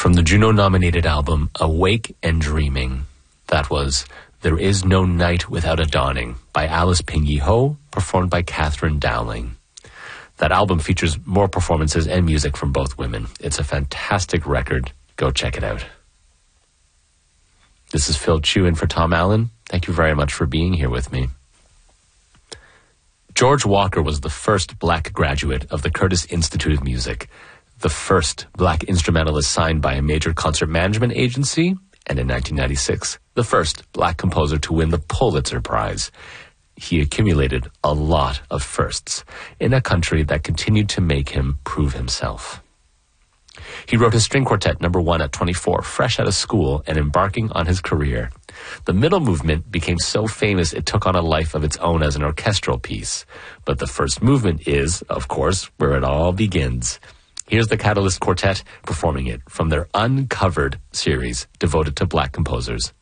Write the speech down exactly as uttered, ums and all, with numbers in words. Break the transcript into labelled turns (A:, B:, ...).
A: From the Juno-nominated album Awake and Dreaming, that was There Is No Night Without a Dawning by Alice Ping Ho, performed by Catherine Dowling. That album features more performances and music from both women. It's a fantastic record. Go check it out. This is Phil Chu in for Tom Allen. Thank you very much for being here with me. George Walker was the first black graduate of the Curtis Institute of Music, the first black instrumentalist signed by a major concert management agency, and in nineteen ninety-six, the first black composer to win the Pulitzer Prize. He accumulated a lot of firsts in a country that continued to make him prove himself. He wrote his string quartet number one at twenty-four, fresh out of school and embarking on his career. The middle movement became so famous it took on a life of its own as an orchestral piece. But the first movement is, of course, where it all begins. Here's the Catalyst Quartet performing it from their Uncovered series devoted to black composers.